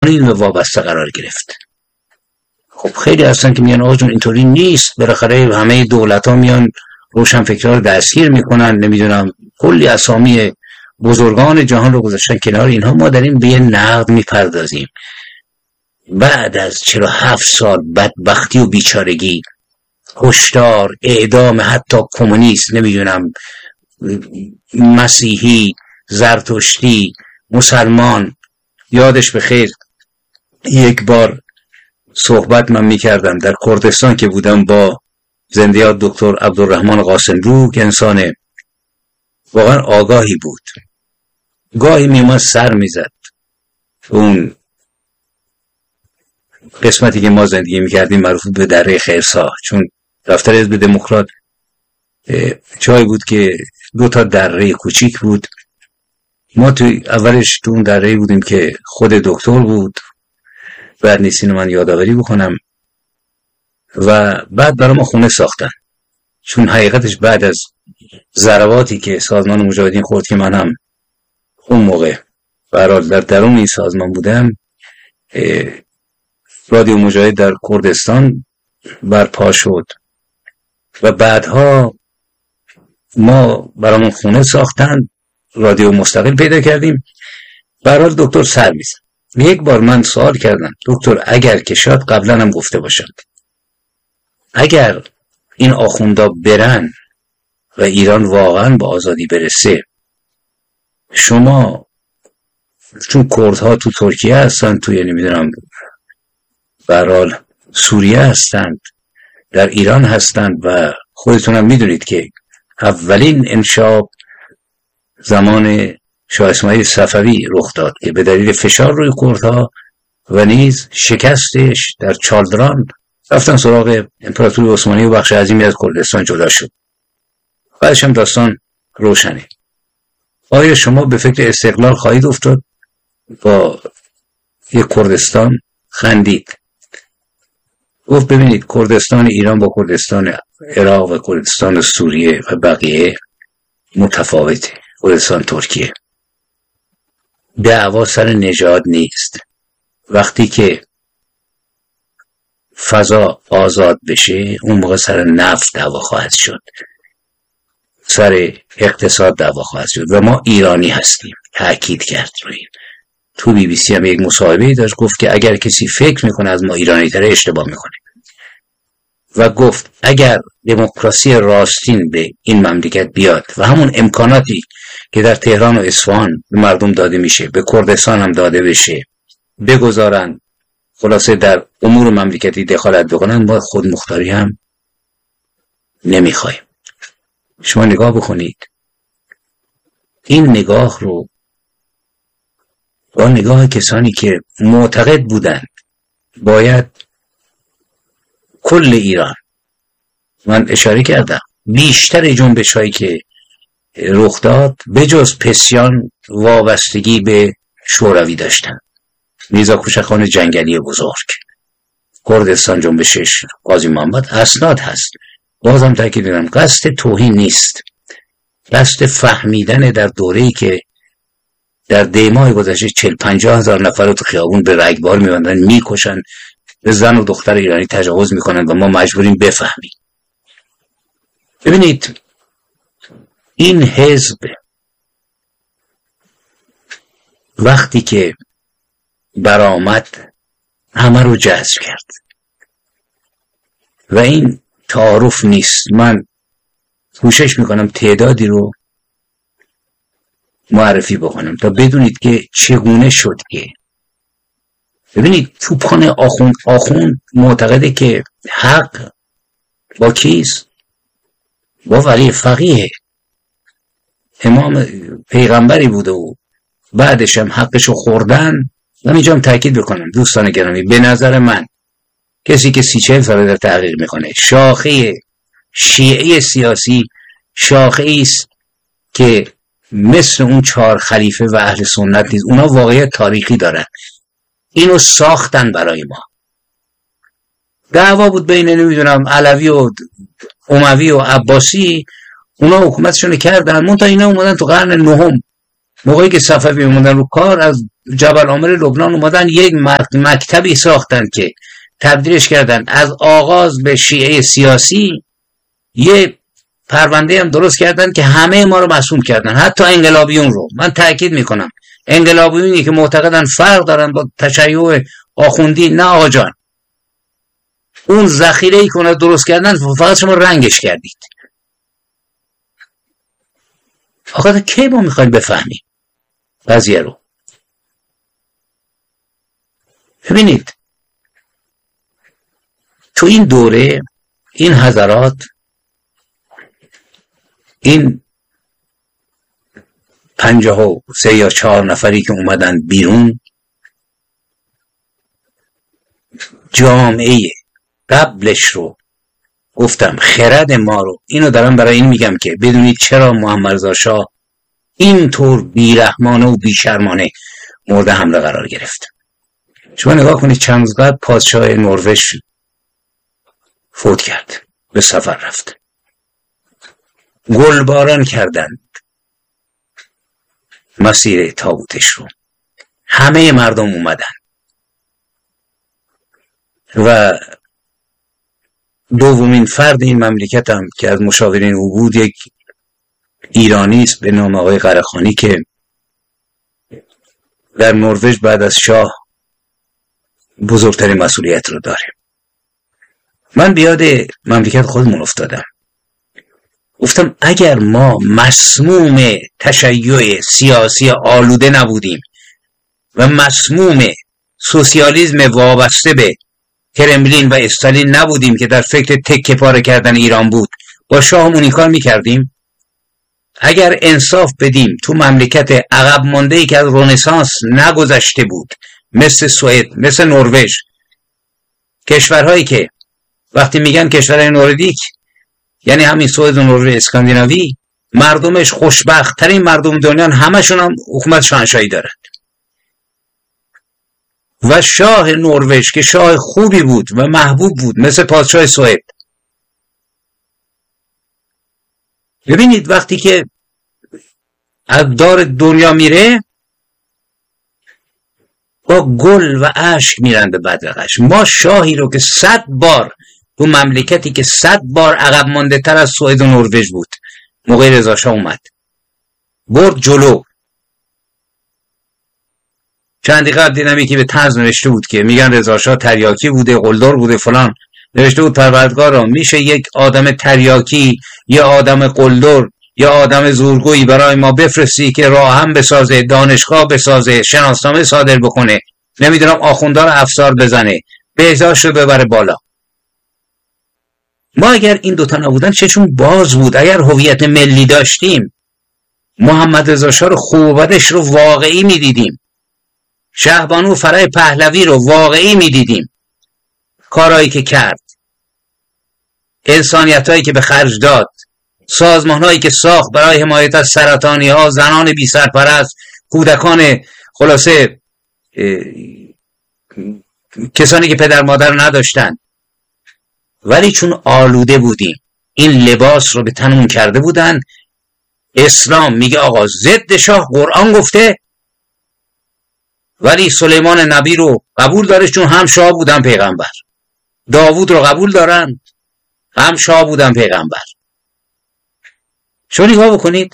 توهین و وابسته قرار گرفت. خب خیلی هستن که میگن آقا جون اینطوری نیست، بالاخره همه دولت‌ها میان روشنفکرها رو دستگیر میکنن، نمیدونم کلی اسامی بزرگان جهان رو گذاشتن کنار اینها، ما داریم به یه نقد میپردازیم. بعد از 47 سال بدبختی و بیچارگی، کشتار، اعدام حتی کمونیست، نمیدونم مسیحی، زرتشتی، مسلمان. یادش بخیر یک بار صحبت من میکردم در کردستان که بودم با زنده یاد دکتر عبدالرحمن قاسملو که انسان واقعا آگاهی بود. گاهی میومد سر میزد اون قسمتی که ما زندگی میکردیم معروف به دره خیرسا، چون دفتر حزب دموکرات جایی بود که 2 تا دره کوچیک بود. ما توی اولش تو اون دره بودیم که خود دکتر بود، بعد نیستین من یادآوری بکنم، و بعد برای ما خونه ساختن، چون حقیقتش بعد از ضرباتی که سازمان مجاهدین خورد که من هم اون موقع برای در درون این سازمان بودم، رادیو مجاهد در کردستان برپا شد و بعدها ما برامون خونه ساختن، رادیو مستقل پیدا کردیم. برای دکتر سر میزن. یک بار من سوال کردم دکتر اگر که شاید قبلا هم گفته باشم، اگر این آخوندا برن و ایران واقعا به آزادی برسه، شما چون کردها تو ترکیه هستن، توی نمیدونم برحال سوریه هستند، در ایران هستند و خودتون هم میدونید که اولین انشاب زمان شاه اسماعیل صفوی رخ داد که به دلیل فشار روی کردها و نیز شکستش در چالدران رفتن سراغ امپراتوری عثمانی و بخش عظیمی از کردستان جدا شد. بعدش هم داستان روشنه. آیا شما به فکر استقلال خواهید افتاد؟ با یک کردستان خندید. گفت ببینید کردستان ایران با کردستان عراق و کردستان سوریه و بقیه متفاوته. کردستان ترکیه دعوا سر نژاد نیست. وقتی که فضا آزاد بشه اون موقع سر نفت دعوا خواهد شد، سر اقتصاد دعوا خواهد شد و ما ایرانی هستیم. تأکید کرد روی این. تو BBC هم یک مصاحبه‌ای داشت، گفت که اگر کسی فکر میکنه از ما ایرانی تره اشتباه میکنه و گفت اگر دموکراسی راستین به این مملکت بیاد و همون امکاناتی که در تهران و اصفهان به مردم داده میشه به کردستان هم داده بشه بگذارن، خلاصه در امور مملکتی دخالت بکنن، ما خود مختاری هم نمیخوایم. شما نگاه بکنید این نگاه رو با نگاه کسانی که معتقد بودند باید کل ایران، من اشاره کردم بیشتر جنبش هایی که رخ داد به جز پسیان وابستگی به شوروی داشتن. میرزا کوچکخان جنگلی بزرگ، کردستان جنبشش، قاضی محمد، اسناد هست. بازم تاکید می‌کنم قصد توهین نیست، قصد فهمیدن در دوره‌ای که در دیماه گذشته 40-50 هزار نفر رو تو خیابون به رگبار می‌بندن، میکشن، به زن و دختر ایرانی تجاوز میکنن و ما مجبوریم بفهمیم. ببینید این حزب وقتی که برآمد همه رو جذب کرد و این تعارف نیست. من کوشش میکنم تعدادی رو معرفی بکنم تا بدونید که چگونه شد. که ببینید توپخانه آخوند معتقده که حق با کیست؟ با ولی فقیه. امام پیغمبری بوده و بعدش هم حقشو خوردن. من اینجا هم تاکید بکنم دوستان گرامی، به نظر من کسی که 30-40 ساله در تحقیق میکنه شاخه شیعه سیاسی شاخه است که مثل اون 4 خلیفه و اهل سنت نیست. اونا واقعیت تاریخی دارن، اینو ساختن برای ما. دعوا بود بین نمیدونم علوی و اموی و عباسی، اونا حکومتشون کردن، منتها اینا اومدن تو قرن 9 موقعی که صفوی اومدن رو کار، از جبل عامر لبنان اومدن یک مکتبی ساختن که تبدیلش کردن از آغاز به شیعه سیاسی. یه پرونده هم درست کردن که همه ما رو مسئول کردن، حتی انقلابیون رو. من تاکید میکنم انقلابیونی که معتقدن فرق دارن با تشیع آخوندی، نه آقا جان، اون ذخیره‌ای که اونا درست کردن فقط شما رنگش کردید. آقا کی ما میخوایم بفهمیم قضیه رو؟ ببینید تو این دوره این حضرات، این 53 یا 4 نفری که اومدن بیرون، جامعه قبلش رو گفتم، خرد ما رو، اینو دارم برای این میگم که بدونید چرا محمد رضا شاه اینطور بیرحمانه و بیشرمانه مورد حمله قرار گرفت. شما نگاه کنید چند روز قبل پادشاه نروژ فوت کرد، به سفر رفت، گلباران کردند مسیر تابوتش رو، همه مردم اومدن و دومین فرد این مملکت هم که از مشاورین او بود یک ایرانی است به نام آقای قره‌خانی که در نروژ بعد از شاه بزرگترین مسئولیت رو داره. من بیاد مملکت خودمون افتادم، گفتم اگر ما مسموم تشیع سیاسی آلوده نبودیم و مسموم سوسیالیسم وابسته به کرملین و استالین نبودیم که در فکر تکه پاره کردن ایران بود، با شاهمون این کار میکردیم؟ اگر انصاف بدیم تو مملکت عقب مانده‌ای که از رنسانس نگذشته بود، مثل سوئد، مثل نروژ، کشورهایی که وقتی میگن کشورهای نوردیک یعنی همین سوئد و نروژ اسکاندیناوی، مردمش خوشبخت ترین مردم دنیا، همشون هم حکومت شاهنشاهی دارد و شاه نروژ که شاه خوبی بود و محبوب بود مثل پادشاه سوئد. ببینید وقتی که از دار دنیا میره با گل و اشک میرن به بدرقش. ما شاهی رو که 100 بار تو مملکتی که 100 بار عقب مانده تر از سوئد و نروژ بود، موقع رضا شاه اومد برد جلو. چندی قبل دیدم یکی به طنز نوشته بود که میگن رضا شاه تریاکی بوده، قلدر بوده فلان، نوشته بود پروردگارا میشه یک آدم تریاکی یا آدم قلدر یا آدم زورگویی برای ما بفرستی که راهم بسازه، دانشگاه بسازه، شناسنامه صادر بکنه، نمیدونم آخوندا رو افسار بزنه، بهداشت رو ببره بالا. ما اگر این دوتا نبودن چشون باز بود. اگر هویت ملی داشتیم محمد رضا شاه رو خوب و بدش رو واقعی میدیدیم، شهبانو فرای پهلوی رو واقعی میدیدیم، کارهایی که کرد، انسانیتایی که به خرج داد، سازمانهایی که ساخت برای حمایت از سرطانی ها، زنان بی سرپرست، کودکان، خلاصه کسانی که پدر مادر نداشتن. ولی چون آلوده بودیم این لباس رو به تنمون کرده بودن. اسلام میگه آقا ضد شاه قرآن گفته، ولی سلیمان نبی رو قبول داره چون هم شاه بودن پیغمبر، داوود رو قبول دارن هم شاه بودن پیغمبر. چون نگاه بکنید،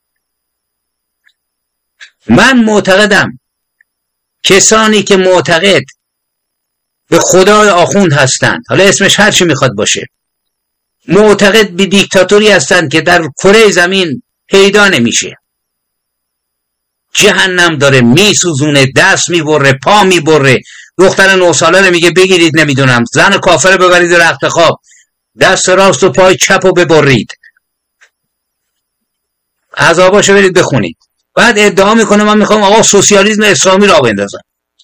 من معتقدم کسانی که معتقد به خدای آخوند هستند، حالا اسمش هر چی میخواد باشه، معتقد به دیکتاتوری هستند که در کره زمین پیدا نمیشه، جهنم داره میسوزونه، دست میبره، پا میبره، دختر 9 ساله رو میگه بگیرید، نمیدونم زن کافر ببرید رخت خواب، دست راست و پای چپ رو ببرید، عذاباشو برید بخونید. بعد ادعا میکنه من میخوام آقا سوسیالیسم اسلامی را بندازم.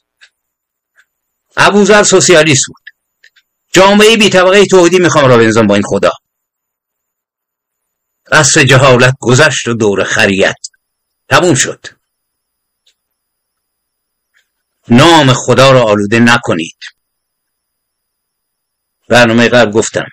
ابوذر سوسیالیست بود، جامعه بی طبقه توحیدی میخوام را بندازم با این خدا. عصر جهالت گذشت و دور خریت تموم شد. نام خدا را آلوده نکنید. برنامه قبل گفتم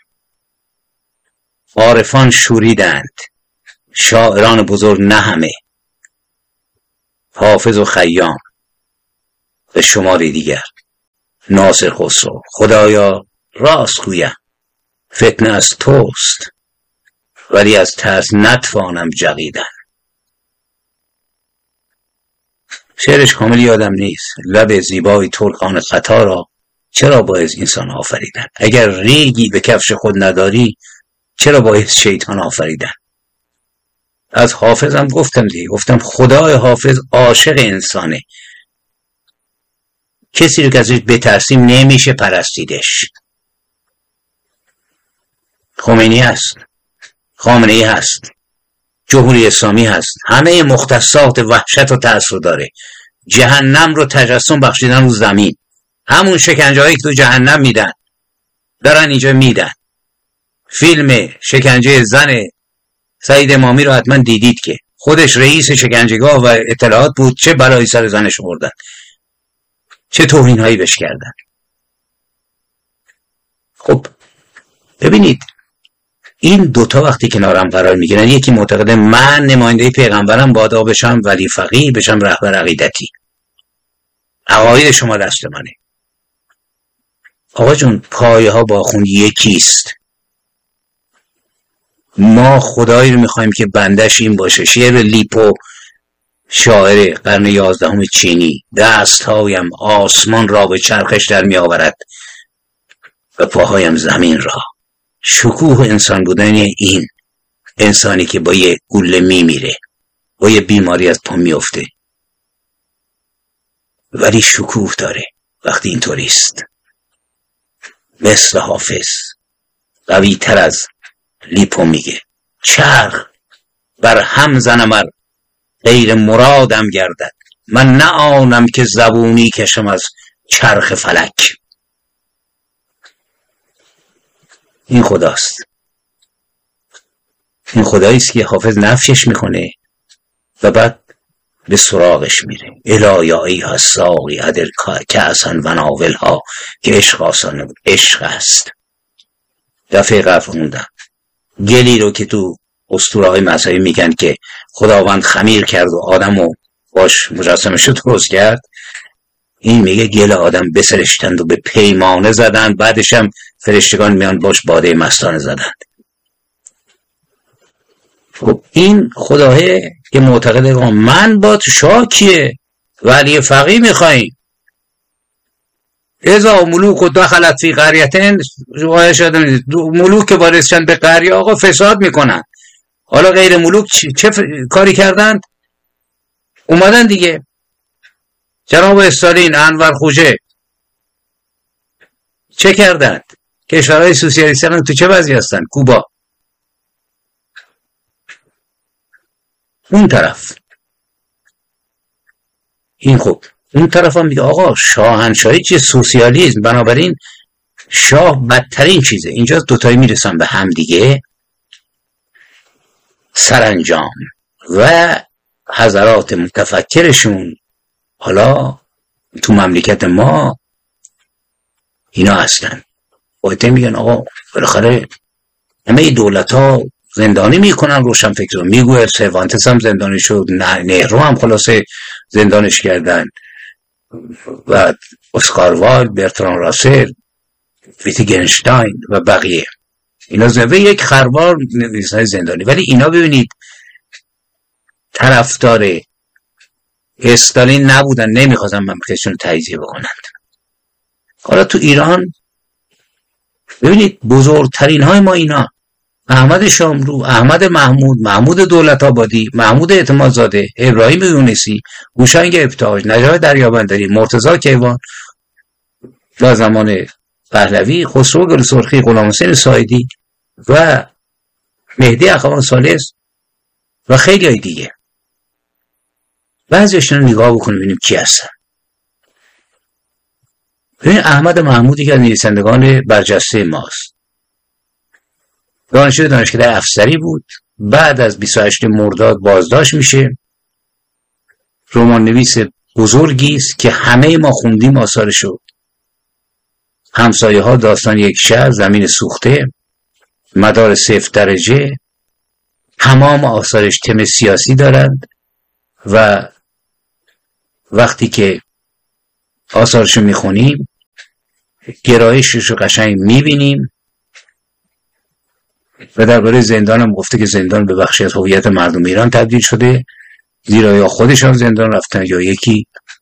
عارفان شوریدند، شاعران بزرگ نه همه. حافظ و خیام و شماری دیگر، ناصر خسرو. خدایا راست گویم فتنه از توست، ولی از ترس نتوانم جغیدن. شعرش کامل یادم نیست. لب زیبای ترکان خطا را چرا باید انسان آفریدن؟ اگر ریگی به کفش خود نداری چرا باید شیطان آفریدن؟ از حافظم گفتم دیگه، گفتم خدای حافظ عاشق انسانه، کسی رو که ازش بترسیم نمیشه پرستیدش. خمینی هست، خامنه ای هست، جمهوری اسلامی هست، همه مختصات وحشت و ترس رو داره. جهنم رو تجسم بخشیدن رو زمین، همون شکنجه هایی که تو جهنم میدن دارن اینجا میدن. فیلم شکنجه زن سعید امامی رو حتما دیدید که خودش رئیس شکنجهگاه و اطلاعات بود، چه بلایی سر زنش آوردن، چه توهین هایی بهش کردن. خب ببینید این دوتا وقتی کنارم قرار میگیرن، یکی معتقده من نماینده پیغمبرم، بادا بشم ولی فقیه، بشم رهبر عقیدتی، عقاید شما دست منه. آقا جون پایه ها با خون یکیست. ما خدایی رو میخوایم که بندش این باشه. شعر لیپو، شاعر قرن 11 چینی، دستهایم آسمان را به چرخش در می آورد و پاهایم زمین را. شکوه انسان بودن این انسانی که با یه گوله میمیره، با یه بیماری از پا میفته، ولی شکوه داره وقتی اینطوریست. مثل حافظ قوی تر از لیپو میگه چرخ بر هم زنم غیر مرادم گردد، من نه آنم که زبونی کشم از چرخ فلک. این خداست، این خداییست که حافظ نفیش میکنه و بعد به سراغش میره. الا ایها الساقی ادر کأسا و ناولها، که عشق آسان عشق است. دفعه قبل خوندم گلی رو که تو اسطوره‌های مذهبی میگن که خداوند خمیر کرد و آدمو باش مجسمه‌شو درست کرد، این میگه گل آدم بسرشتند و به پیمانه زدند، بعدش هم فرشتگان میان باش باده مستانه زدند. خب این خداه که معتقده من با شاکیه ولی فقیه میخواییم. ازا ملوک و دخلت فی قریتن، ملوک که وارثشن به قریه آقا فساد میکنن. حالا غیر ملوک چه کاری کردند؟ اومدن دیگه، جناب استالین، انور خوجه چه کردند؟ کشورهای سوسیالیستی تو چه وضعی هستن؟ کوبا. اون طرف این خب اون طرف هم میگه آقا شاهنشاهی چیه؟ سوسیالیسم. بنابراین شاه بدترین چیزه. اینجا دوتایی میرسن به هم دیگه. سرانجام و حضرات متفکرشون حالا تو مملکت ما اینا هستن، باید میگن آقا بالاخره همه دولت ها زندانی میکنن روشنفکر رو. میگوه سروانتس هم زندانی شد، نهرو هم خلاصه زندانش کردن، و اسکار وایلد، برتران راسل، ویتگنشتاین و بقیه. اینا زنده یک خروار نویسنده زندانی. ولی اینا ببینید طرفدار استالین نبودن، نمیخواستن مملکتشون رو تجزیه بکنند. حالا تو ایران ببینید بزرگترین های ما اینا: احمد شاملو، احمد محمود، محمود دولت آبادی، محمود اعتمادزاده، ابراهیم یونسی، هوشنگ ابتهاج، نجات دریابندری، مرتضی کیوان و زمان پهلوی، خسرو گل سرخی، غلام حسین سایدی و مهدی اخوان ثالث و خیلی های دیگه. بعضیشون رو نگاه بکنیم ببینیم کی هستن. ببین احمد محمودی که از نویسندگان برجسته ماست، دانشجوی دانشکده افسری بود، بعد از 28 مرداد بازداشت میشه. رمان نویس بزرگی است که همه ما خوندیم آثارشو. همسایه ها، داستان یک شهر، زمین سوخته، مدار 0 درجه، تمام آثارش تم سیاسی دارند و وقتی که آثارشو میخونیم گرایششو قشنگ میبینیم. و درباره زندان هم گفته که زندان به بخشی از هویت مردم ایران تبدیل شده، زیرا یا خودشان زندان رفتن یا یکی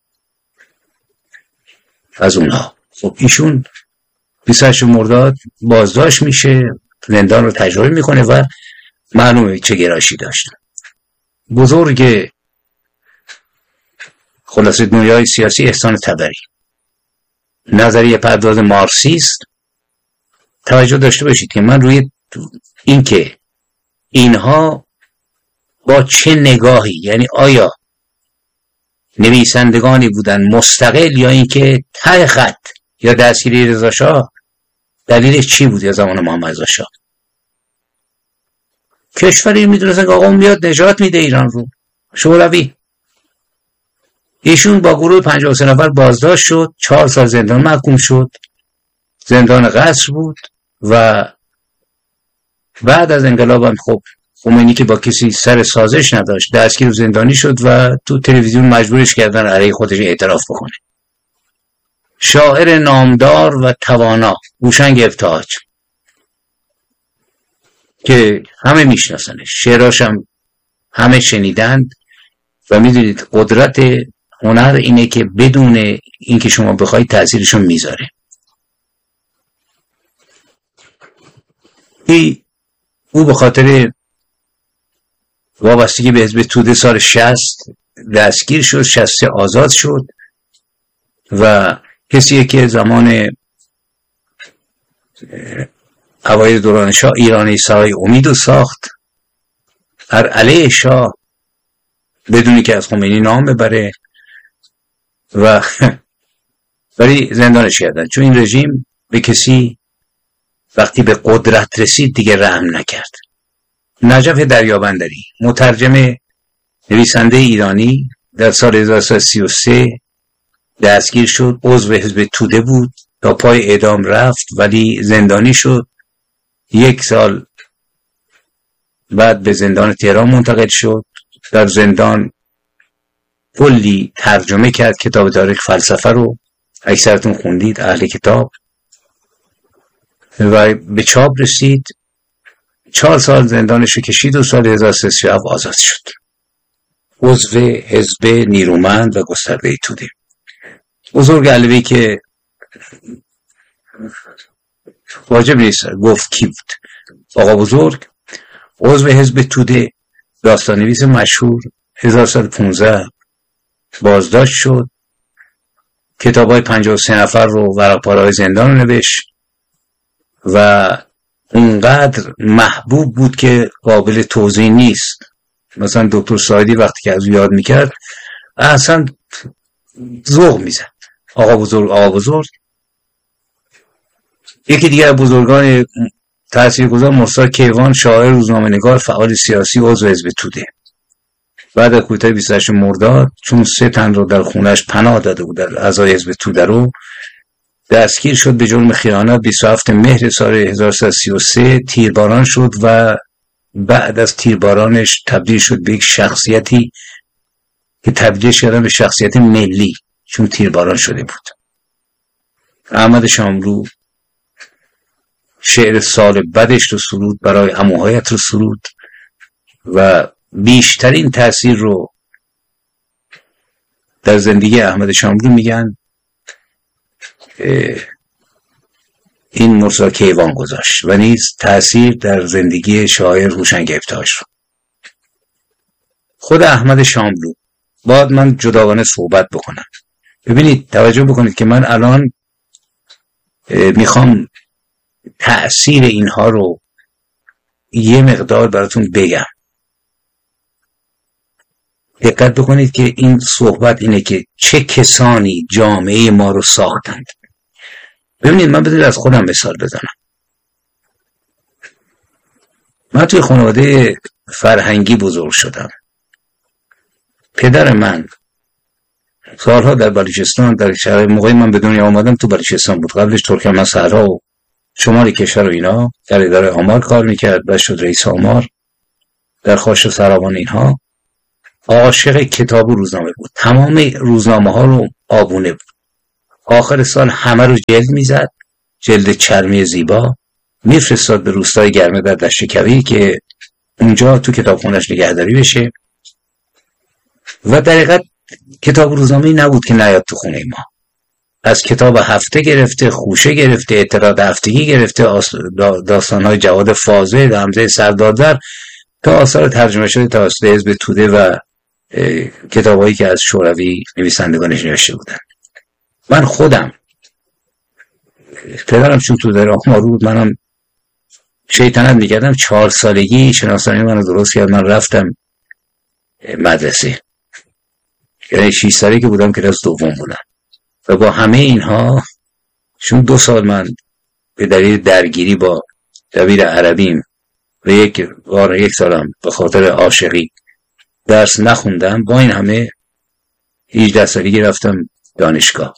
از اونها. خب ایشون 28 مرداد بازداشت میشه، زندان رو تجربه میکنه و معلومه چه گرایشی داشت. بزرگ خلاصه دنیای سیاسی احسان طبری، نظریه پرداز مارکسیست. توجه داشته باشید که من روی این که اینها با چه نگاهی، یعنی آیا نویسندگانی بودن مستقل یا اینکه ته خط یا دستگیری رضا شاه دلیلش چی بود یا زمان محمد رضا شاه. کشوری میدونستن که آقا میاد نجات میده ایران رو، شوروی. ایشون با گروه 53 نفر بازداشت شد، 4 سال زندان محکوم شد، زندان قصر بود. و بعد از انقلاب هم خب خمینی که با کسی سر سازش نداشت دستگیر و زندانی شد و تو تلویزیون مجبورش کردن علیه خودش اعتراف بکنه. شاعر نامدار و توانا هوشنگ ابتهاج که همه میشناسنش، شعراش هم همه شنیدند و میدونید قدرت هنر اینه که بدون اینکه شما بخواید تأثیرشون میذاره. او به خاطر وابستگی به حزب توده سال 60 دستگیر شد، 63 آزاد شد و کسیه که زمان اوایل دوران شاه ایرانی سرای امید رو ساخت بر علیه شاه بدونی که از خمینی نام ببره و ولی زندانش کردن، چون این رژیم به کسی وقتی به قدرت رسید دیگه رحم نکرد. نجف دریابندری مترجم نویسنده ایرانی در سال 1933 دستگیر شد، عضو حزب توده بود، تا پای اعدام رفت ولی زندانی شد. 1 سال بعد به زندان تهران منتقل شد. در زندان کلی ترجمه کرد، کتاب تاریخ فلسفه رو اکثرتون خوندید اهل کتاب، و به چاپ رسید. 4 سال زندانش رو کشید و سال 1337 آزاد شد. عضو حزب نیرومند و گسترده توده. بزرگ علوی که واجب نیست گفت کی بود، آقا بزرگ عضو حزب توده، داستان نویس مشهور، 1915 بازداشت شد، کتابای 53 نفر رو ورق پاره‌های زندان رو نوشت و اونقدر محبوب بود که قابل توضیح نیست. مثلا دکتر سایدی وقتی که از یاد میکرد اصلا ذوق میزد، آقا بزرگ آقا بزرگ. یکی دیگه از بزرگان تاثیرگذار مرتضی کیوان، شاعر، روزنامه‌نگار، فعال سیاسی، عضو حزب توده. بعد از کودتای 28 مرداد چون 3 تن رو در خونش پناه داده بود در اعضای حزب توده رو، دستگیر شد به جرم خیانت. 27 مهر سال 1333 تیرباران شد و بعد از تیربارانش تبدیل شد به یک شخصیتی که تبدیلش کردن به شخصیت ملی چون تیرباران شده بود. احمد شاملو شعر سال بدش رو سرود، برای عموهایت رو سرود و بیشترین تأثیر رو در زندگی احمد شاملو میگن این مرتضی کیوان گذاشت و نیز تأثیر در زندگی شاعر هوشنگ ابتهاج رو. خود احمد شاملو باید من جداگانه صحبت بکنم. ببینید توجه بکنید که من الان میخوام تأثیر اینها رو یه مقدار براتون بگم. دقت بکنید که این صحبت اینه که چه کسانی جامعه ما رو ساختند. ببینید من بذارید از خودم مثال بزنم. من توی خانواده فرهنگی بزرگ شدم. پدر من سالها در بلوچستان، در شهر موقعی من به دنیا آمدم تو بلوچستان بود، قبلش ترکمن صحرا و شمال کشور و اینا، در اداره آمار کار میکرد و شد رئیس آمار در خاش و سراوان اینها. عاشق کتاب و روزنامه بود. تمام روزنامه ها رو آبونه بود. آخر سال همه رو جلد میزد، جلد چرمی زیبا، میفرستاد به روستای گرمه در دشت کویر که اونجا تو کتابخونه‌اش نگهداری بشه. و در حقیقت کتاب روزنامه‌ای نبود که نیاد تو خونه ما. از کتاب هفته گرفته، خوشه گرفته، اطلاعات هفتگی گرفته، داستان‌های جواد فاضل، حمزه سردادور، تا آثار ترجمه شده توسط حزب توده و کتابایی که از شوروی نویسندگانش نوشته بودن. من خودم پدرم چون توده راهنما بود، منم شیطنت میکردم. 4 سالگی شناسنامه منو درست کرد، من رفتم مدرسه. یعنی 6 سالگی که بودم کلاس دوم بودم و با همه اینها چون 2 سال من به دلیل درگیری با دبیر عربیم و یک سالم به خاطر عاشقی درس نخوندم، با این همه 18 سالگی رفتم دانشگاه.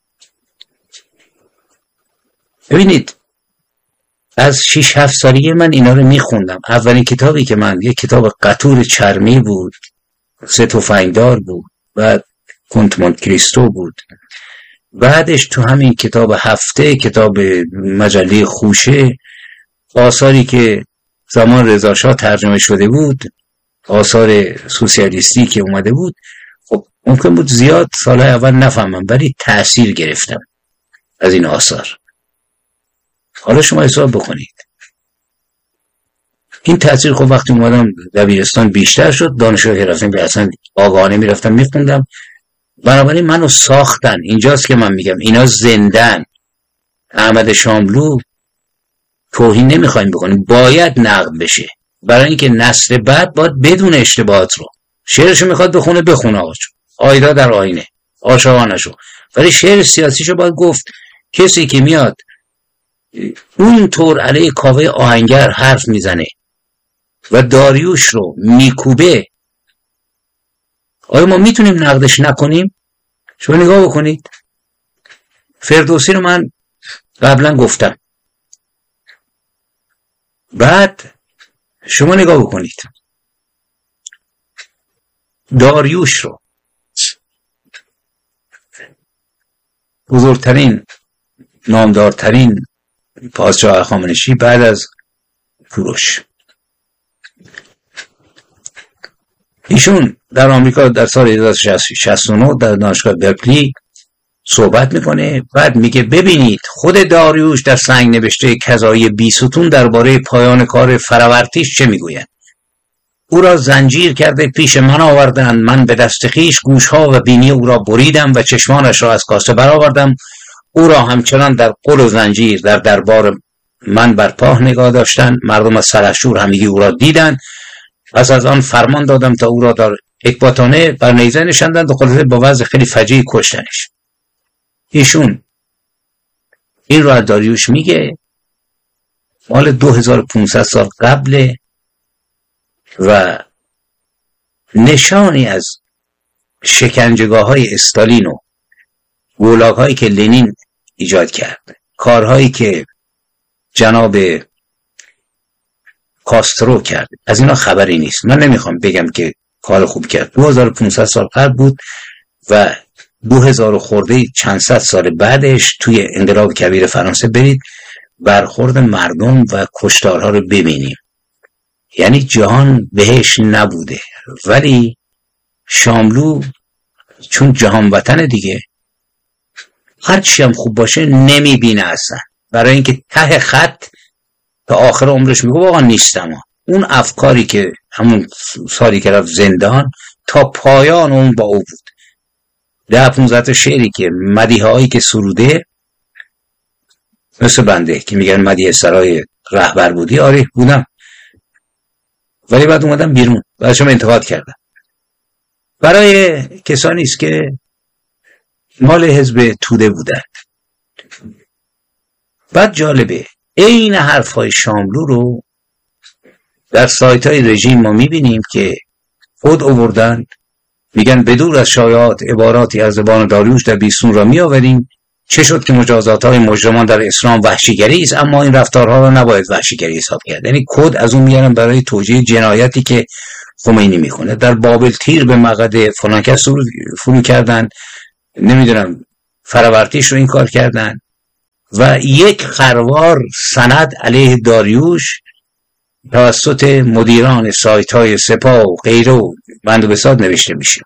ببینید از 6-7 سالگی من اینا رو میخوندم. اولین کتابی که من، یک کتاب قطور چرمی بود، 3 تفنگدار بود، بعد کنت مونت کریستو بود. بعدش تو همین کتاب هفته، کتاب مجله خوشه، آثاری که زمان رضا شاه ترجمه شده بود، آثار سوسیالیستی که اومده بود. خب ممکن بود زیاد سالهای اول نفهمم، ولی تأثیر گرفتم از این آثار. حالا شما حساب بکنید این تأثیر. خب وقتی اومدم دبیرستان بیشتر شد، دانشگاه که رفتم به اصلا آگاهانه میرفتم میخوندم. بنابراین منو ساختن. اینجاست که من میگم اینا زندن. احمد شاملو توهین نمیخوایم بکنیم، باید نقد بشه، برای اینکه نسل بعد باید بدون اشتباهات رو. شعرشو میخواد بخونه آقاچو، آیدا در آینه، عاشقانشو. ولی شعر سیاسیشو باید گفت. کسی که میاد اون طور علیه کاوه آهنگر حرف میزنه و داریوش رو میکوبه، آیا ما میتونیم نقدش نکنیم؟ شما نگاه بکنید. فردوسی رو من قبلا گفتم. بعد شما نگاه بکنید داریوش رو، بزرگترین نامدارترین پادشاه هخامنشی بعد از کوروش. ایشون در آمریکا در سال 1969 در دانشگاه برکلی صحبت میکنه. بعد میگه ببینید خود داریوش در سنگ نوشته کذایی 20 ستون درباره پایان کار فراورتیش چه میگوید. او را زنجیر کرده پیش من آوردند، من به دست خویش گوشها و بینی او را بریدم و چشمانش را از کاسه برآوردم. او را همچنان در قل و زنجیر در دربار من بر پاه نگاه داشتند. مردم از سلحشور همگی او را دیدند. پس از آن فرمان دادم تا او را در اکباتانه بر نیزه نشاندند و خلاصه با وضع خیلی فجیعی کشتنش. ایشون این را داریوش میگه، مال 2500 سال قبل و نشانی از شکنجهگاه های استالین و گولاگ هایی که لنین ایجاد کرد، کارهایی که جناب کاسترو کرد، از اینا خبری نیست. من نمیخوام بگم که کار خوب کرد. 2500 سال قبل بود و 2000 خورده چند صد سال بعدش توی انقلاب کبیر فرانسه برید برخورد مردم و کشتارها رو ببینیم. یعنی جهان بهش نبوده، ولی شاملو چون جهان وطن دیگه هرچی هم خوب باشه نمیبینه اصلا، برای اینکه ته خط تا آخر عمرش میگه واقعا نیستم. اون افکاری که همون سالی که رفت زندان تا پایان اون با او بود. 10-15 شعری که مدیحه هایی که سروده مثل بنده که میگن مدیحه سرای رهبر بودی، آره بودم، ولی بعد اومدم بیرون، بعدشم انتقاد کردم. برای کسانی است که مال حزب توده بودند. بعد جالبه این حرفهای شاملو رو در سایت های رژیم ما میبینیم که خود آوردن، میگن بدور از شایعات عباراتی از زبان داریوش در بیستون را میآوریم چه شد که مجازات‌های مجرمان در اسلام وحشیگری است، اما این رفتارها را نباید وحشیگری حساب کرد. یعنی کد از اون میارن برای توجیه جنایتی که خمینی میکنه. در بابل تیر به مقعد فلان کس فرو کردن، نمیدونم فراورتیش رو این کار کردن و یک خروار سند علیه داریوش توسط مدیران سایت‌های سپاه و غیره و بند و بساط نوشته میشه.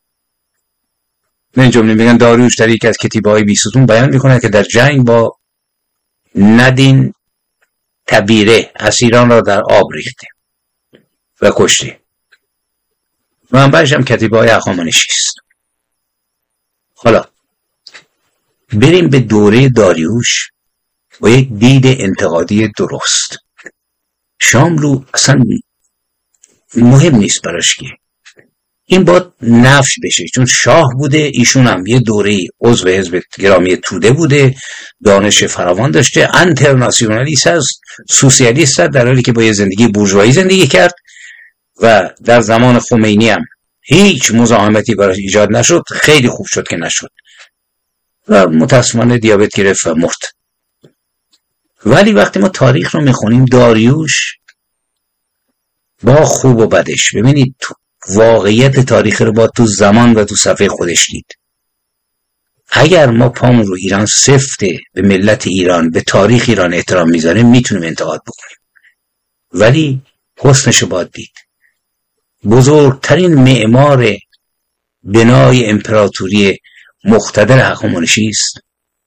من جمله میگن داریوش در یک از کتیبه‌های بیستون بیان میکنه که در جنگ با ندین تبیره اسیران را در آب ریخته و کشته. منبعش هم کتیبه‌های هخامنشی است. حالا بریم به دوره داریوش با یک دید انتقادی درست. شاملو اصلا مهم نیست براش که این باید نفی بشه، چون شاه بوده، ایشون هم یه دوره عضو حزب گرامی توده بوده، دانش فراوان داشته، انترناسیونالیست هست، سوسیالیست هست، در حالی که با یه زندگی بورژوایی زندگی کرد و در زمان خمینی هم هیچ مزاحمتی براش ایجاد نشد. خیلی خوب شد که نشد و متاسفانه دیابت گرفت و مرد. ولی وقتی ما تاریخ رو میخونیم، داریوش با خوب و بدش، ببینید واقعیت تاریخ رو با تو زمان و تو صفحه خودش دید. اگر ما پامون رو ایران سفته، به ملت ایران، به تاریخ ایران احترام میذاریم، میتونیم انتقاد بکنیم، ولی حسنش رو باید دید. بزرگترین معمار بنای امپراتوری مقتدر هخامنشی است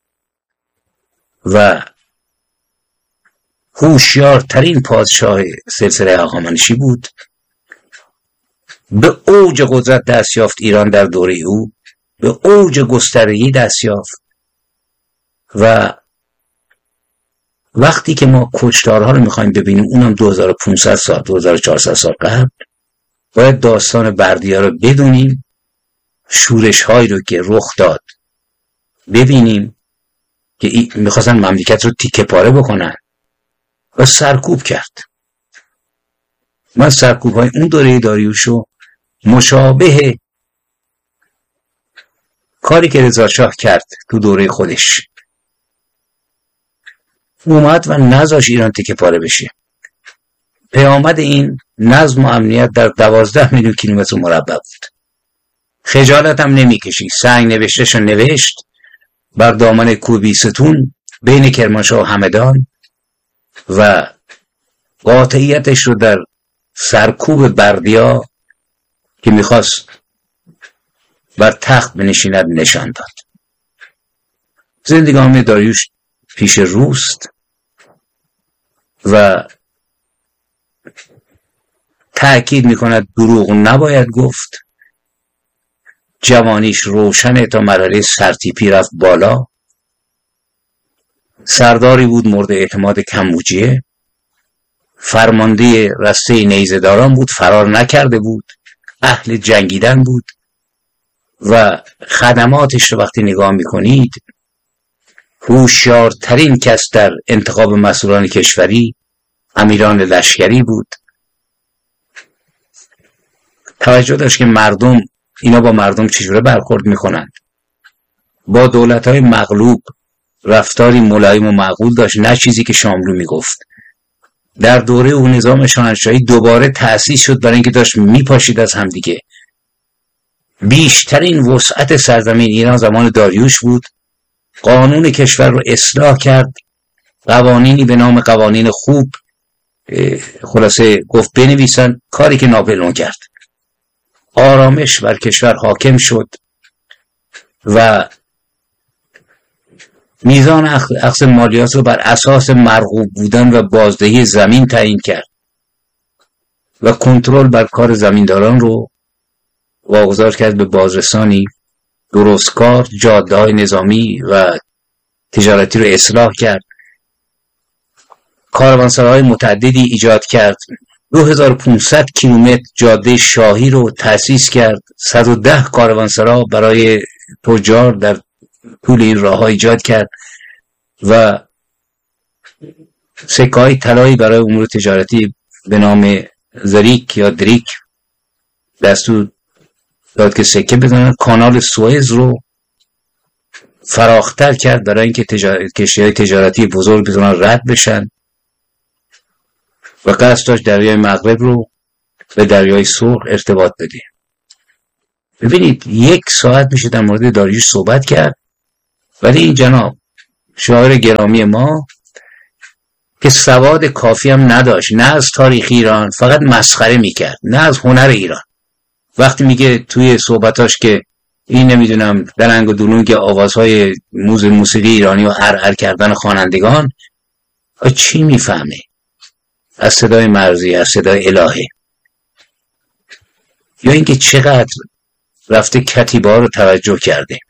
و هوشیارترین پادشاه سلسله هخامنشی بود. به اوج قدرت دست یافت ایران در دوره او، به اوج گستردگی دست یافت و وقتی که ما کشتارها رو میخوایم ببینیم، اونم 2500 سال 2400 سال قبل، باید داستان بردیا رو بدونیم، شورش هایی رو که رخ داد ببینیم که میخواستن مملکت رو تیکه پاره بکنن و سرکوب کرد. من سرکوب های اون دوره داریوش رو مشابه کاری که رضا شاه کرد تو دوره خودش، اومد و نذاش ایران تیکه پاره بشه. پیامد این نظم و امنیت در 12 میلیون کیلومتر مربع بود. خجالت هم نمیکشید، سنگ نوشتهشو نوشت بر دامن کوه بیستون بین کرمانشاه و همدان و قاطعیتش رو در سرکوب بردیا که میخواست بر تخت بنشیند نشان داد. زندگانی داریوش پیش روست و تأکید میکند دروغ نباید گفت، جوانیش روشنه تا مرحله سرتیپی رفت بالا، سرداری بود مورد اعتماد کمبوجیه، فرمانده رسته نیزه‌داران بود، فرار نکرده بود، اهل جنگیدن بود و خدماتش رو وقتی نگاه میکنید، هوشیارترین کس در انتخاب مسئولان کشوری امیران لشکری بود. توجه داشت که مردم، اینا با مردم چجوره برخورد میکنند. با دولت‌های مغلوب رفتاری ملایم و معقول داشت، نه چیزی که شاملو میگفت. در دوره اون نظام شاهنشاهی دوباره تأسیس شد برای اینکه داشت میپاشید از همدیگه. بیشترین وسعت سرزمین ایران زمان داریوش بود. قانون کشور رو اصلاح کرد، قوانینی به نام قوانین خوب خلاصه گفت بنویسن، کاری که ناپلئون کرد. آرامش بر کشور حاکم شد و میزان اخذ مالیات رو بر اساس مرغوب بودن و بازدهی زمین تعیین کرد و کنترل بر کار زمینداران رو واگذار کرد به بازرسانی درستکار. جاده‌های نظامی و تجارتی رو اصلاح کرد، کاروانسراهای متعددی ایجاد کرد، 2500 کیلومتر جاده شاهی رو تأسیس کرد، 110 کاروانسرا برای تجار در طول این راه‌ها ایجاد کرد و سکه‌های طلایی برای امور تجارتی به نام زریک یا دریک دستور داد که سکه بزنن. کانال سوئز رو فراختر کرد برای اینکه کشتی‌های تجارتی بزرگ بتونن رد بشن و قصد داشت دریای مغرب رو به دریای سرخ ارتباط بده. ببینید 1 ساعت میشه در مورد داریوش صحبت کرد، ولی این جناب شاعر گرامی ما که سواد کافی هم نداشت، نه از تاریخ ایران، فقط مسخره میکرد، نه از هنر ایران. وقتی میگه توی صحبتاش که این نمیدونم درنگ و دلونگ آوازهای موسیقی ایرانی و ارعر کردن خوانندگان، چی میفهمه از صدای مرزی، از صدای الهه؟ یا اینکه چقدر رفته کتیبه ها رو توجه کرده.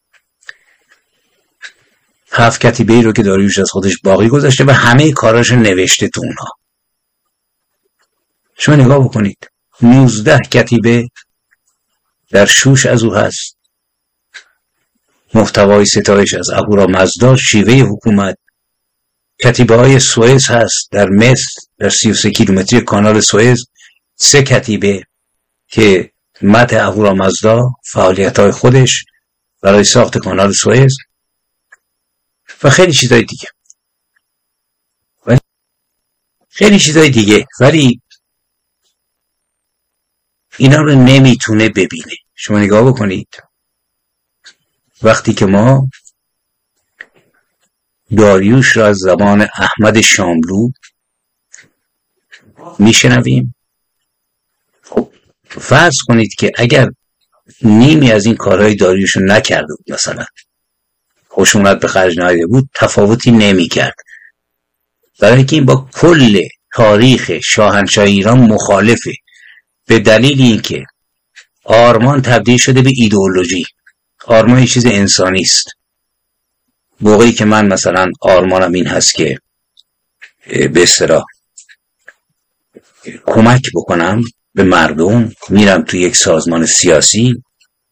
7 کتیبه ای رو که داریوش از خودش باقی گذاشته و همه کاراش نوشته تو اونها. شما نگاه بکنید 19 کتیبه در شوش از او هست، محتوای ستایش از اهورامزدا، شیوه حکومت. کتیبه های سوئز هست در مصر، در 33 کیلومتری کانال سوئز 3 کتیبه که مدح اهورامزدا، فعالیت های خودش برای ساخت کانال سوئز و خیلی چیزای دیگه، ولی اینا رو نمیتونه ببینه. شما نگاه بکنید وقتی که ما داریوش را از زبان احمد شاملو میشنویم، خب فرض کنید که اگر نیمی از این کارهای داریوش رو نکرده بود، مثلا خشونت به خرج نداده بود، تفاوتی نمیکرد. برای اینکه این با کل تاریخ شاهنشاه ایران مخالفه، به دلیل اینکه آرمان تبدیل شده به ایدئولوژی. آرمان یه چیز انسانی است. موقعی که من مثلا آرمانم این هست که به اصطلاح کمک بکنم به مردم، میرم تو یک سازمان سیاسی،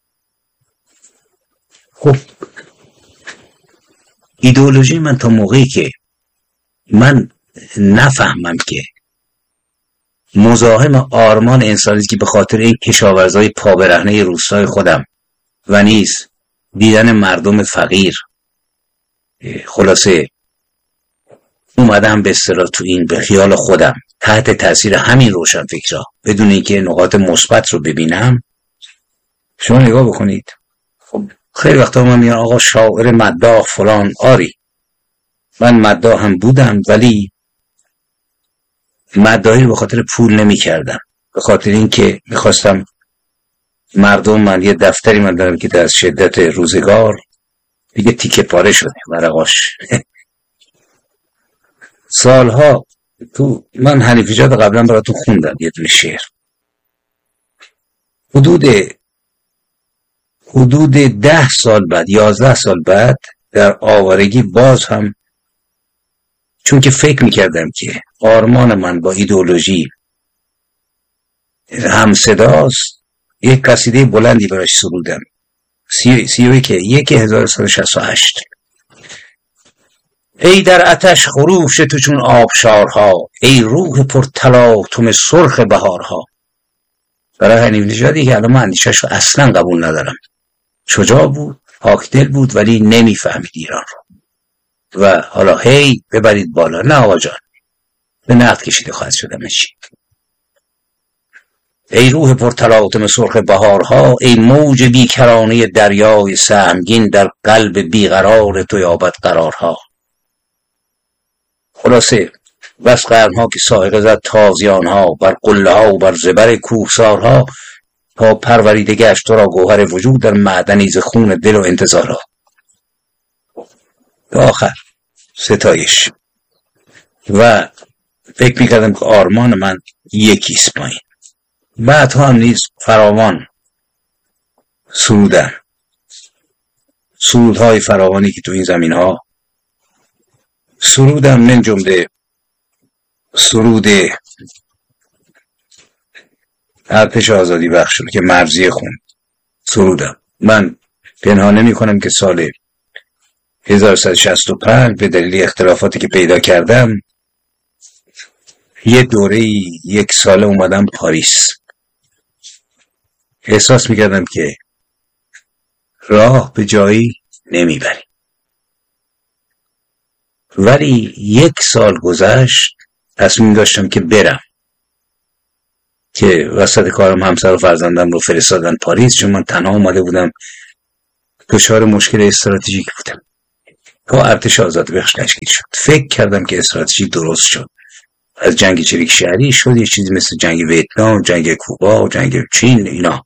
خب ایدئولوژی من تا موقعی که من نفهمم که مزاحم آرمان انسانی که به خاطر این کشاورزای پابرهنه روستای خودم و نیز دیدن مردم فقیر، خلاصه اومدم به اصطلاح تو این به خیال خودم تحت تاثیر همین روشنفکرها بدون اینکه نقاط مثبت رو ببینم. شما نگاه بکنید، خب خیلی وقتا من میگن آقا شاعر مداح فلان. آری من مداح هم بودم، ولی مداحی رو به خاطر پول نمی کردم، به خاطر اینکه میخواستم مردم، من یه دفتری من دارم که از شدت روزگار دیگه تیکه پاره شده ورقاش سالها تو من حنیفیجات قبلا براتون خوندم یه دونه شعر، حدود 10 سال بعد 11 سال بعد در آوارگی باز هم، چون که فکر میکردم که آرمان من با ایدئولوژی هم صداست، یک قصیده بلندی براش سرودم 1168. ای در آتش خروش تو چون آبشارها، ای روح پر تلاطم سرخ بهارها. برای حنیف نژادی که الان من اندیشش رو اصلا قبول ندارم، شجاع بود، پاکدل بود، ولی نمیفهمید ایران رو و حالا هی ببرید بالا. نه آقا جان، به نقد کشیده خواهد شدم. چی؟ ای روح پر تلاطم سرخ بهارها، ای موج بیکرانه دریای سهمگین، در قلب بیقرار تو یابد قرارها. خلاصه بس قرنها که سائقه زد تازیانها، بر قله ها و بر زبر کوهسارها، تا پروریده گشت تو را گوهر وجود در معدنی ز خون دل و انتظارها. به آخر ستایش. و فکر میکردم که آرمان من یکیست پایین. بعدها هم نیز فراوان سرودن، سرودهای فراوانی که تو این زمین ها سرودم، من جمله سرود ارتش آزادی بخش رو که مرزی خوند سرودم. من پنهان نمی کنم که سال 1165 به دلیل اختلافاتی که پیدا کردم یه دوره‌ای 1 ساله اومدم پاریس. احساس میکردم که راه به جایی نمیبریم. ولی 1 سال گذشت، تصمیم داشتم که برم، که وسط کارم همسر و فرزندم رو فرستادن پاریس، چون من تنها اومده بودم، دچار مشکل استراتژیک بودم. تا ارتش آزادبخش تشکیل شد فکر کردم که استراتژی درست شد، از جنگ چریک شهری شد یه چیزی مثل جنگ ویتنام، جنگ کوبا، جنگ چین، اینا.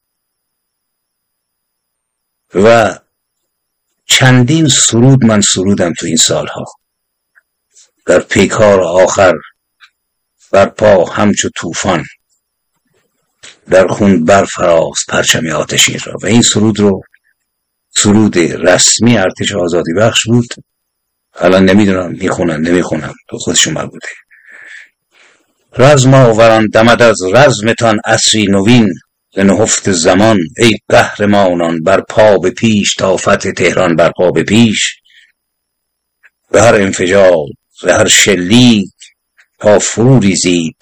و چندین سرود من سرودم تو این سالها، در پیکار آخر بر پا همچو طوفان، در خون برفراز پرچم آتشین را. و این سرود رسمی ارتش آزادی بخش بود. الان نمیدونم نمیخونم تو خودشون مربوطه. رزم آوران دمد از رزمتان عصری نوین، ز نهفت زمان ای قهرمانان بر پا به پیش، تا فتح تهران بر پا به پیش، به هر انفجار به هر شلیک تا فرو ریزید.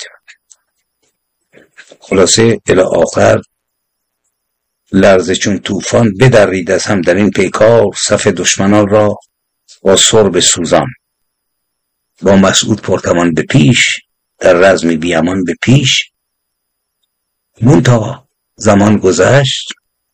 خلاصه الی آخر لرزه چون طوفان بدرید از هم در این پیکار، صف دشمنان را با سرب سوزان، با مسعود پرتمان به پیش، در رزم بیامان به پیش. منتها زمان گذشت،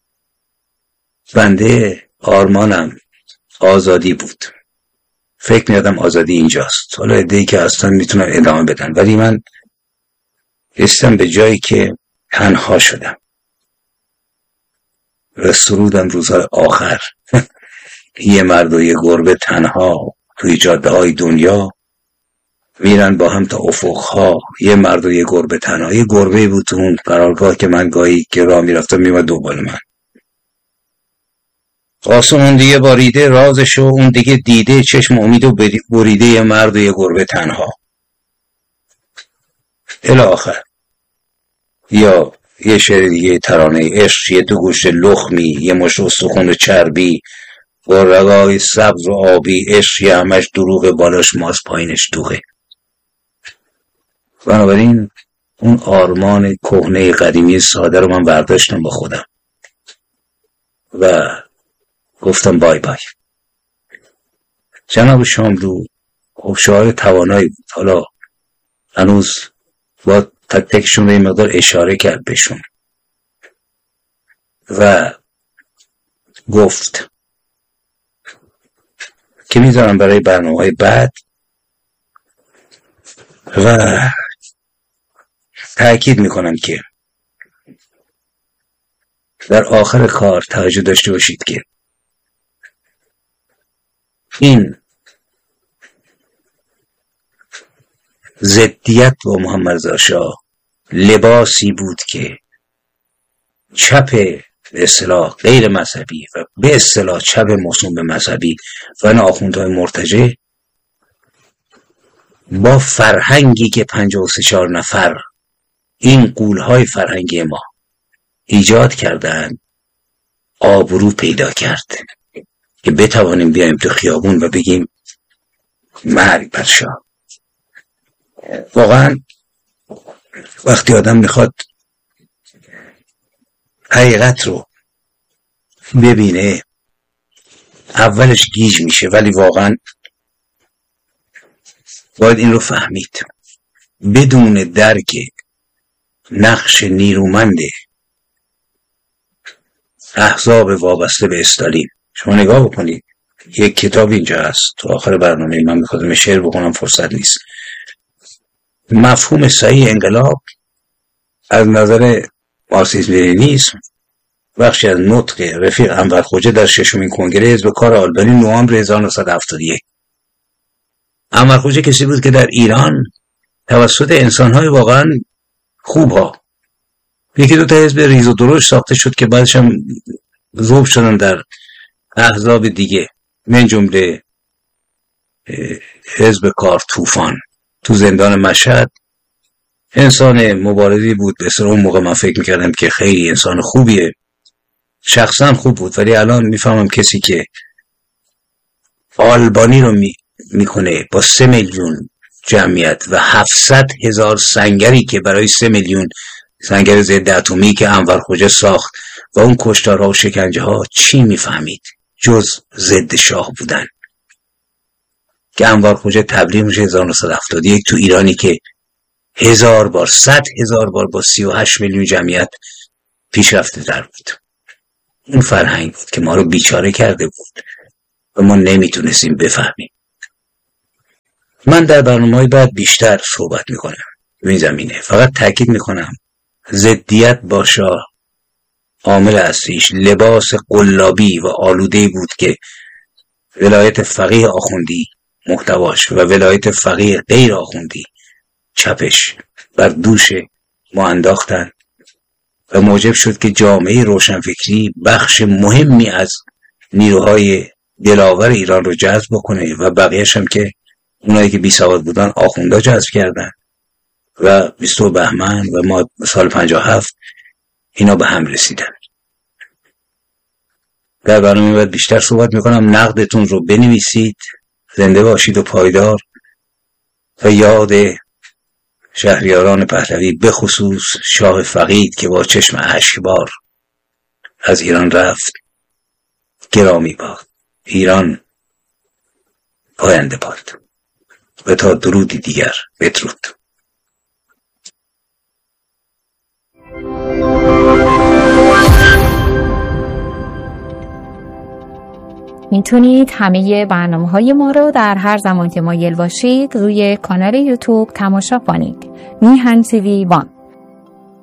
بنده آرمانم آزادی بود، فکر می‌کردم آزادی اینجاست، حالا عده‌ای که اصلا میتونن ادامه بدن، ولی من رسیدم به جایی که تنها شدم و سرودم روزهای آخر یه مرد و یه گربه تنها توی جاده های دنیا میرن با هم تا افقها، یه مرد و یه گربه تنها. یه گربه بود تو اون قرارگاه که من گاهی که راه میرفتم میومد دنبال من. آسمون دیگه باریده رازشو، اون دیگه دیده چشم امید و بریده، یه مرد و یه گربه تنها. الی آخر. یا یه شعر دیگه ترانه عشق، یه 2 گوشت لخمی، یه مش استخون چربی، با رگای سبز و آبی، عشق یه همش دروغ، بالاش ماست پایینش دوغه. بنابراین اون آرمان کهنه قدیمی ساده رو من برداشتم با خودم و گفتم بای بای. جناب شاملو خب شعار توانایی بود، حالا هنوز با تک تکشون رو این مقدار اشاره کرد بهشون و گفت که میذارم برای برنامه‌های بعد، و تأکید میکنم که در آخر کار توجه داشته باشید که این ضدیت با محمد رضا شاه لباسی بود که چپ به اصطلاح غیر مذهبی و به اصطلاح چپ موسوم به مذهبی و آخوندهای مرتجع با فرهنگی که 53 نفر این غول‌های فرهنگی ما ایجاد کردن آبرو پیدا کرد که بتوانیم بیایم تو خیابون و بگیم مرگ بر شاه. واقعا وقتی آدم میخواد حقیقت رو ببینه اولش گیج میشه، ولی واقعا باید این رو فهمید. بدون درک نقش نیرومند احزاب وابسته به استالین، شما نگاه بکنید، یک کتاب اینجا هست تو آخر برنامه، من میخواستم شعر بخونم فرصت نیست. مفهوم صحیح انقلاب از نظر مارکسیسم لنینیسم، بخشی از نطق رفیق انور خوجه در 6مین کنگره حزب کار آلبانی نوامبر 1971. انور خوجه کسی بود که در ایران توسط انسان‌های واقعا خوبها، 1-2 تا حزب ریز و درشت ساخته شد که بعدش هم ذوب شدن در احزاب دیگه، من جمله حزب کار طوفان تو زندان مشهد. انسان مبارزی بود، به اصطلاح اون موقع من فکر میکردم که خیلی انسان خوبیه، شخصا خوب بود، ولی الان میفهمم کسی که آلبانی رو میکنه با 3 میلیون جمعیت و 700,000 سنگری که برای 3 میلیون سنگر ضد اتمی که انور خوجه ساخت و اون کشتارها و شکنجه ها، چی میفهمید جز ضد شاه بودن؟ که انوار خوجه تبلیغ میشه 1971 تو ایرانی که 1000 بار 100,000 بار با 38 میلیون جمعیت پیشرفته در بود. اون فرهنگ بود که ما رو بیچاره کرده بود و ما نمیتونستیم بفهمیم. من در برنامه‌های بعد بیشتر صحبت میکنم به این زمینه. فقط تاکید میکنم ضدیت با شاه عامل اصلیش لباس قلابی و آلوده‌ای بود که ولایت فقیه آخوندی محتواش و ولایت فقیه غیر آخوندی چپش بر دوش ما انداختن و موجب شد که جامعه روشنفکری بخش مهمی از نیروهای دلاور ایران رو جذب بکنه و بقیه‌اش هم که اونایی که بی سواد بودن آخوندا جذب کردن و 20 بهمن و ما سال 57 اینا به هم رسیدن. در برنامه بعد بیشتر صحبت میکنم. نقدتون رو بنویسید. زنده باشید و پایدار و یاد شهریاران پهلوی به خصوص شاه فقید که با چشم اشکبار از ایران رفت گرامی باد. ایران پاینده باد. و تا درودی دیگر بدرود. میتونید همه برنامه‌های ما رو در هر زمان که مایل باشید روی کانال یوتیوب تماشا کنید. میهن TV 1.